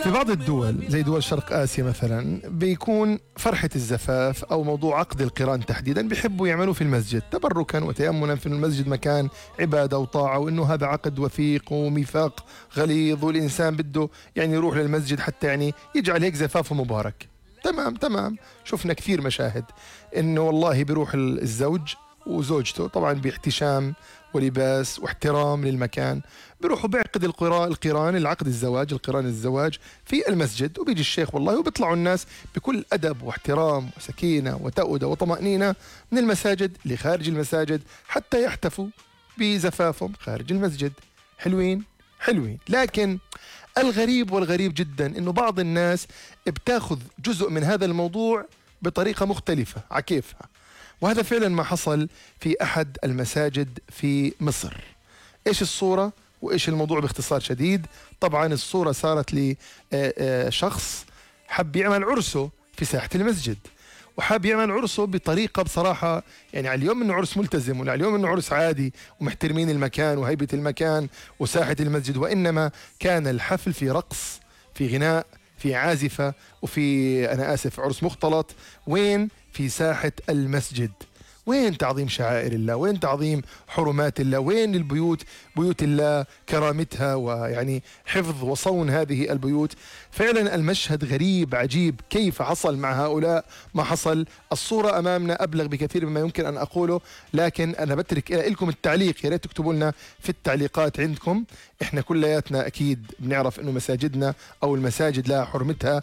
في بعض الدول زي دول شرق آسيا مثلا بيكون فرحة الزفاف أو موضوع عقد القران تحديدا بيحبوا يعملوا في المسجد تبركا وتيمنا، في المسجد مكان عبادة وطاعة، وإنه هذا عقد وثيق وميثاق غليظ، والإنسان بده يعني يروح للمسجد حتى يعني يجعل هيك زفافه مبارك. تمام تمام. شفنا كثير مشاهد إنه والله بيروح الزوج وزوجته طبعا باحتشام ولباس واحترام للمكان، بيروحوا بيعقد القران العقد الزواج القران الزواج في المسجد، وبيجي الشيخ والله وبيطلعوا الناس بكل أدب واحترام وسكينة وتأودة وطمأنينة من المساجد لخارج المساجد حتى يحتفوا بزفافهم خارج المسجد. حلوين حلوين. لكن الغريب والغريب جدا إنه بعض الناس بتاخذ جزء من هذا الموضوع بطريقة مختلفة عكيفها، وهذا فعلا ما حصل في أحد المساجد في مصر. إيش الصورة وإيش الموضوع باختصار شديد؟ طبعا الصورة صارت لشخص حب يعمل عرسه في ساحة المسجد، وحاب يعمل عرسه بطريقة بصراحة يعني على اليوم إنه عرس ملتزم، وعلى اليوم إنه عرس عادي ومحترمين المكان وهيبة المكان وساحة المسجد، وإنما كان الحفل في رقص، في غناء، في عازفة، وفي أنا آسف عرس مختلط. وين؟ في ساحة المسجد. وين تعظيم شعائر الله؟ وين تعظيم حرمات الله؟ وين البيوت بيوت الله كرامتها ويعني حفظ وصون هذه البيوت؟ فعلا المشهد غريب عجيب. كيف حصل مع هؤلاء ما حصل؟ الصورة أمامنا أبلغ بكثير مما يمكن أن أقوله، لكن أنا بترك لكم التعليق، يا ريت تكتبوا لنا في التعليقات عندكم. إحنا كلياتنا أكيد بنعرف إنه مساجدنا أو المساجد لها حرمتها،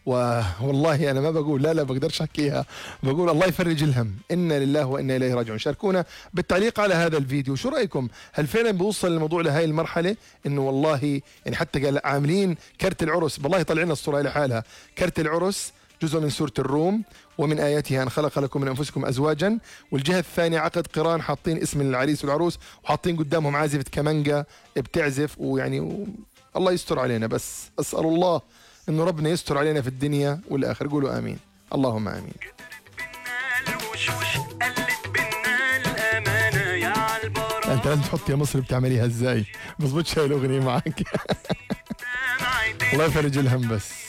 والله أنا ما بقول لا بقدرش أحكيها، بقول الله يفرج الهم، إنا لله وإنا إليه راجعون. شاركونا بالتعليق على هذا الفيديو، شو رأيكم؟ هل فعلا بيوصل الموضوع لهي المرحلة إنه والله يعني حتى قال عاملين كرت العرس، والله طلع لنا الصورة لحالها، كرت العرس جزء من سورة الروم ومن آياتها أن خلق لكم من أنفسكم أزواجا، والجهة الثانية عقد قران حاطين اسم العريس والعروس وحاطين قدامهم عازفة كمانجا بتعزف، ويعني الله يستر علينا. بس أسأل الله إنه ربنا يستر علينا في الدنيا والآخر. قولوا آمين. اللهم آمين. أنت لازم تحط يا مصر بتعمليها إزاي؟ بظبطش هاي الأغنية معك. الله يفرج الهم بس.